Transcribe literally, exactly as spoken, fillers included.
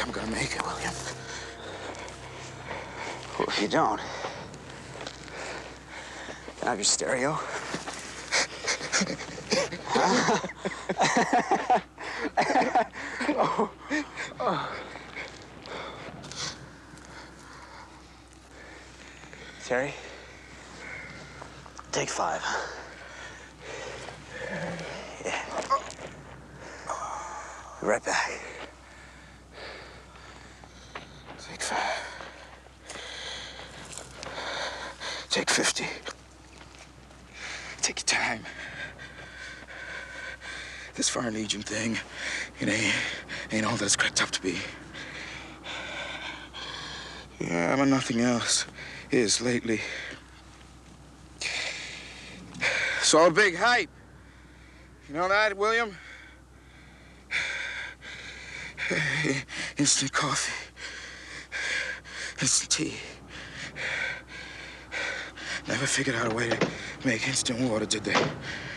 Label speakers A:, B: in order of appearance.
A: I'm gonna make it, William.
B: Well, if you don't, can I have your stereo? oh. Oh. Terry, take five. Yeah. Be right back.
A: Take five. Take fifty. Take your time. This Foreign Legion thing, it ain't, ain't all that it's cracked up to be. Yeah, but nothing else is lately. It's all big hype. You know that, William? Instant coffee. Instant tea. Never figured out a way to make instant water, did they?